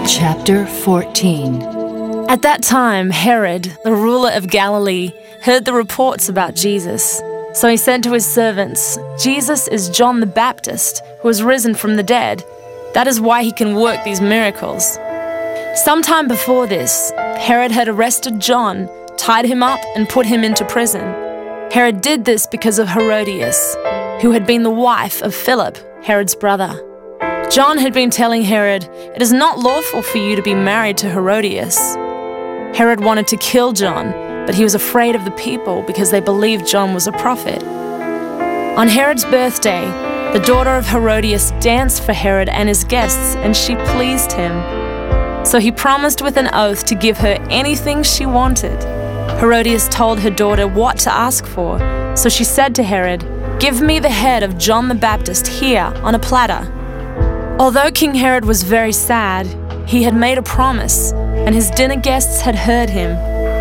Chapter 14. At that time, Herod, the ruler of Galilee, heard the reports about Jesus. So he said to his servants, "Jesus is John the Baptist, who has risen from the dead. That is why he can work these miracles." Sometime before this, Herod had arrested John, tied him up, and put him into prison. Herod did this because of Herodias, who had been the wife of Philip, Herod's brother. John had been telling Herod, "It is not lawful for you to be married to Herodias." Herod wanted to kill John, but he was afraid of the people because they believed John was a prophet. On Herod's birthday, the daughter of Herodias danced for Herod and his guests, and she pleased him. So he promised with an oath to give her anything she wanted. Herodias told her daughter what to ask for, so she said to Herod, "Give me the head of John the Baptist here on a platter." Although King Herod was very sad, he had made a promise, and his dinner guests had heard him.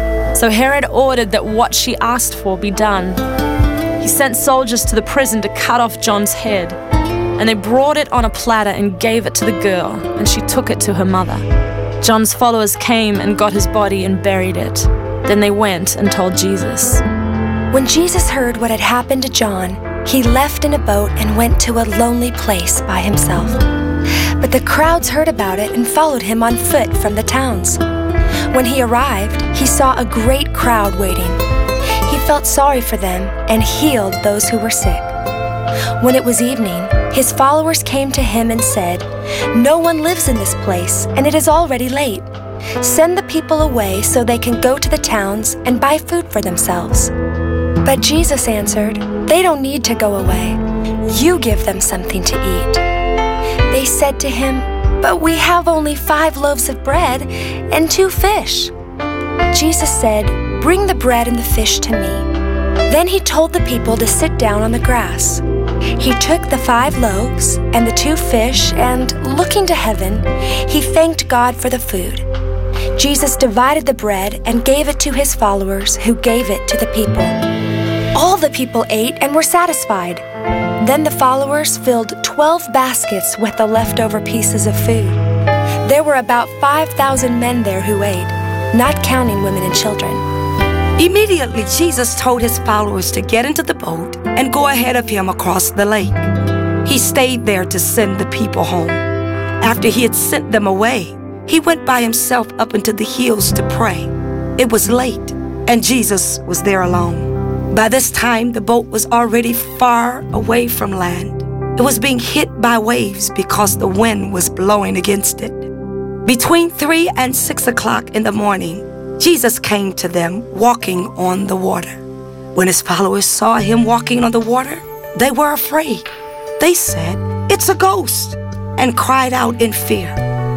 So Herod ordered that what she asked for be done. He sent soldiers to the prison to cut off John's head, and they brought it on a platter and gave it to the girl, and she took it to her mother. John's followers came and got his body and buried it. Then they went and told Jesus. When Jesus heard what had happened to John, he left in a boat and went to a lonely place by himself. But the crowds heard about it and followed him on foot from the towns. When he arrived, he saw a great crowd waiting. He felt sorry for them and healed those who were sick. When it was evening, his followers came to him and said, "No one lives in this place, and it is already late. Send the people away so they can go to the towns and buy food for themselves." But Jesus answered, "They don't need to go away. You give them something to eat." They said to him, "But we have only 5 loaves of bread and 2 fish." Jesus said, "Bring the bread and the fish to me." Then he told the people to sit down on the grass. He took the 5 loaves and the 2 fish and, looking to heaven, he thanked God for the food. Jesus divided the bread and gave it to his followers, who gave it to the people. All the people ate and were satisfied. Then the followers filled 12 baskets with the leftover pieces of food. There were about 5,000 men there who ate, not counting women and children. Immediately, Jesus told his followers to get into the boat and go ahead of him across the lake. He stayed there to send the people home. After he had sent them away, he went by himself up into the hills to pray. It was late, and Jesus was there alone. By this time, the boat was already far away from land. It was being hit by waves because the wind was blowing against it. Between 3 and 6 o'clock in the morning, Jesus came to them walking on the water. When his followers saw him walking on the water, they were afraid. They said, "It's a ghost," and cried out in fear.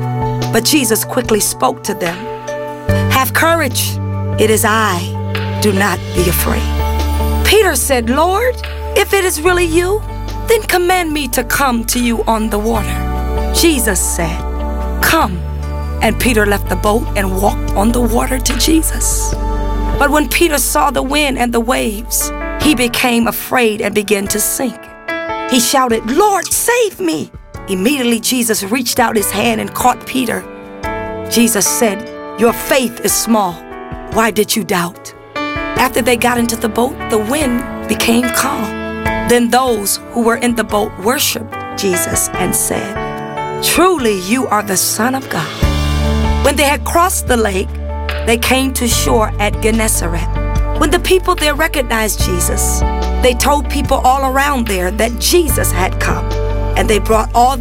But Jesus quickly spoke to them. "Have courage, it is I. Do not be afraid." Peter said, "Lord, if it is really you, then command me to come to you on the water." Jesus said, "Come." And Peter left the boat and walked on the water to Jesus. But when Peter saw the wind and the waves, he became afraid and began to sink. He shouted, "Lord, save me!" Immediately Jesus reached out his hand and caught Peter. Jesus said, "Your faith is small. Why did you doubt?" After they got into the boat, the wind became calm. Then those who were in the boat worshiped Jesus and said, "Truly you are the Son of God." When they had crossed the lake, they came to shore at Gennesaret. When the people there recognized Jesus, they told people all around there that Jesus had come, and they brought all